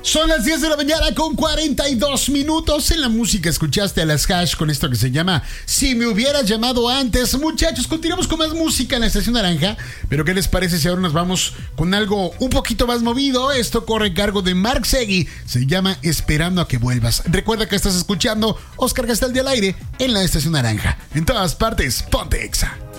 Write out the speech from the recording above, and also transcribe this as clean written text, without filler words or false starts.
Son las 10 de la mañana con 42 minutos. En la música escuchaste a las Hash con esto que se llama Si me hubieras llamado antes. Muchachos, continuamos con más música en la Estación Naranja. Pero ¿qué les parece si ahora nos vamos con algo un poquito más movido? Esto corre a cargo de Mark Segui. Se llama Esperando a que vuelvas. Recuerda que estás escuchando Oscar Gastaldi al aire en la Estación Naranja. En todas partes, ponte Exa.